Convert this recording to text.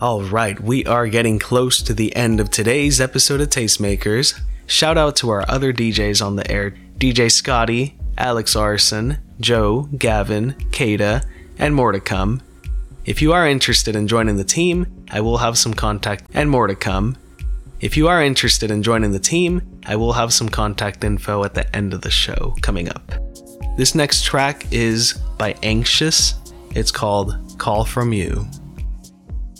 Alright, we are getting close to the end of today's episode of Tastemakers. Shout out to our other DJs on the air, DJ Scotty, Alex Arson, Joe, Gavin, Kada, and more to come. If you are interested in joining the team, I will have some contact and more to come. If you are interested in joining the team, I will have some contact info at the end of the show coming up. This next track is by Anxious. It's called Call From You.